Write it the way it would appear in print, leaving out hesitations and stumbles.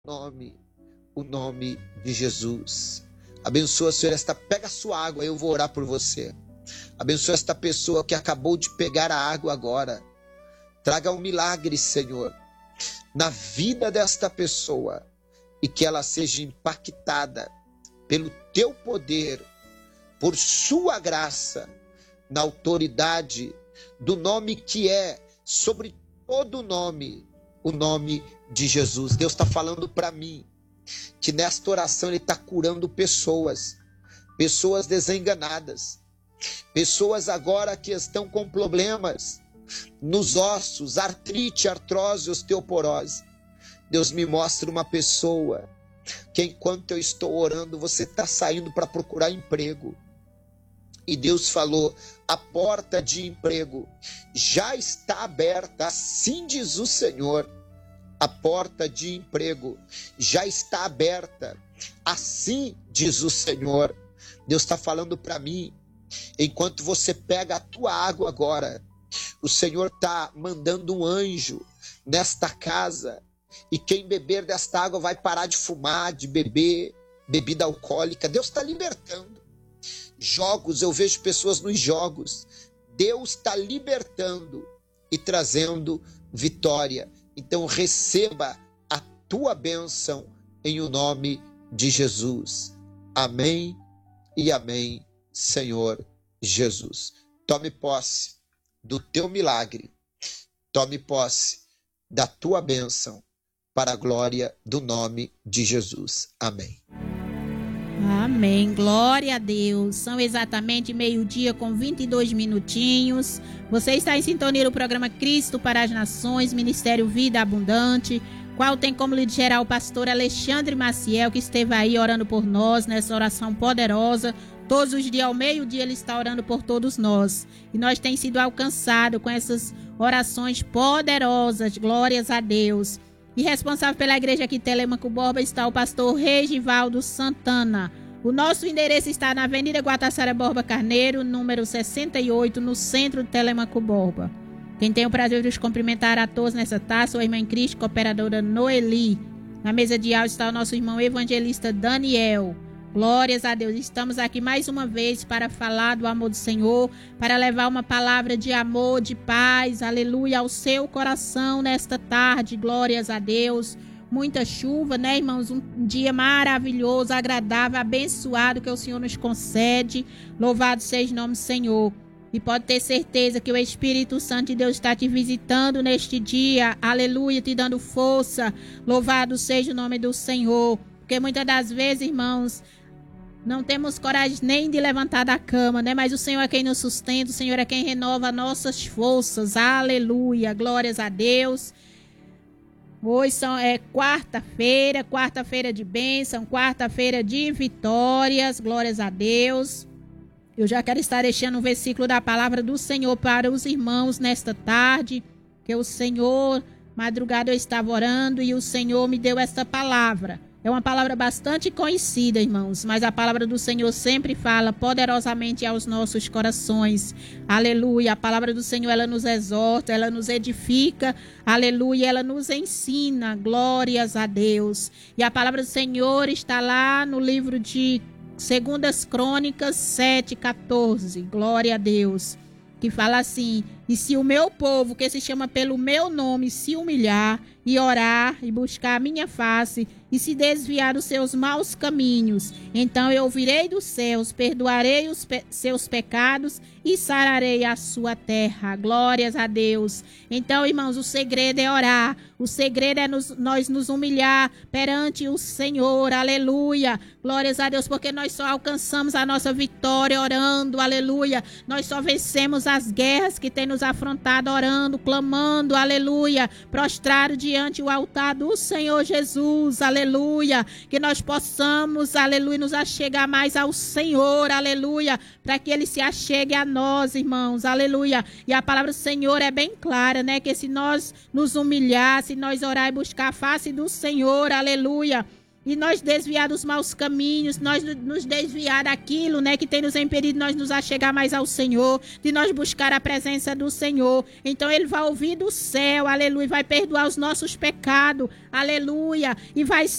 o nome de Jesus. Abençoa, Senhor, pega a sua água, eu vou orar por você. Abençoa esta pessoa que acabou de pegar a água agora. Traga um milagre, Senhor, na vida desta pessoa e que ela seja impactada pelo teu poder, por sua graça, na autoridade do nome que é sobre todo nome, o nome de Jesus. Deus está falando para mim que nesta oração Ele está curando pessoas desenganadas, pessoas agora que estão com problemas nos ossos, artrite, artrose, osteoporose. Deus me mostra uma pessoa que enquanto eu estou orando, você está saindo para procurar emprego. E Deus falou, a porta de emprego já está aberta, assim diz o Senhor. A porta de emprego já está aberta, assim diz o Senhor. Deus está falando para mim, enquanto você pega a tua água agora, o Senhor está mandando um anjo nesta casa, e quem beber desta água vai parar de fumar, de beber bebida alcoólica. Deus está libertando. Jogos, eu vejo pessoas nos jogos. Deus está libertando e trazendo vitória. Então receba a tua bênção em o nome de Jesus. Amém e amém, Senhor Jesus. Tome posse do teu milagre. Tome posse da tua bênção para a glória do nome de Jesus. Amém. Amém, glória a Deus. São exatamente 12:00 com 22 minutinhos. Você está em sintonia no programa Cristo para as Nações, Ministério Vida Abundante, qual tem como líder geral o pastor Alexandre Maciel, que esteve aí orando por nós nessa oração poderosa. Todos os dias ao meio-dia ele está orando por todos nós. E nós temos sido alcançados com essas orações poderosas, glórias a Deus. E responsável pela igreja aqui Telêmaco Borba está o pastor Regivaldo Santana. O nosso endereço está na Avenida Guatassara Borba Carneiro, número 68, no centro de Telêmaco Borba. Quem tem o prazer de os cumprimentar a todos nessa taça, a irmã em Cristo, cooperadora Noeli. Na mesa de áudio está o nosso irmão evangelista Daniel. Glórias a Deus. Estamos aqui mais uma vez para falar do amor do Senhor, para levar uma palavra de amor, de paz, aleluia, ao seu coração nesta tarde. Glórias a Deus. Muita chuva, né, irmãos? Um dia maravilhoso, agradável, abençoado que o Senhor nos concede. Louvado seja o nome do Senhor. E pode ter certeza que o Espírito Santo de Deus está te visitando neste dia. Aleluia, te dando força. Louvado seja o nome do Senhor. Porque muitas das vezes, irmãos, não temos coragem nem de levantar da cama, né? Mas o Senhor é quem nos sustenta, o Senhor é quem renova nossas forças. Aleluia, glórias a Deus. Hoje é quarta-feira de bênção, quarta-feira de vitórias, glórias a Deus. Eu já quero estar deixando um versículo da palavra do Senhor para os irmãos nesta tarde, que o Senhor, madrugada eu estava orando e o Senhor me deu esta palavra. É uma palavra bastante conhecida, irmãos, mas a palavra do Senhor sempre fala poderosamente aos nossos corações. Aleluia. A palavra do Senhor, ela nos exorta, ela nos edifica. Aleluia. Ela nos ensina. Glórias a Deus. E a palavra do Senhor está lá no livro de 2 Crônicas 7:14. Glória a Deus. Que fala assim: e se o meu povo, que se chama pelo meu nome, se humilhar e orar e buscar a minha face e se desviar dos seus maus caminhos, então eu ouvirei dos céus, perdoarei os seus pecados e sararei a sua terra. Glórias a Deus. Então, irmãos, o segredo é orar. O segredo é nós nos humilhar perante o Senhor. Aleluia. Glórias a Deus, porque nós só alcançamos a nossa vitória orando. Aleluia. Nós só vencemos as guerras que tem nos afrontado orando, clamando. Aleluia. Prostrado diante o altar do Senhor Jesus. Aleluia. Que nós possamos, aleluia, nos achegar mais ao Senhor. Aleluia. Para que Ele se achegue a nós, irmãos. Aleluia. E a palavra do Senhor é bem clara, né? Que se nós nos humilhar, se nós orar e buscar a face do Senhor, aleluia, e nós desviar dos maus caminhos, nós nos desviar daquilo, né, que tem nos impedido nós nos achegar mais ao Senhor, de nós buscar a presença do Senhor. Então ele vai ouvir do céu, aleluia, vai perdoar os nossos pecados, aleluia, e vai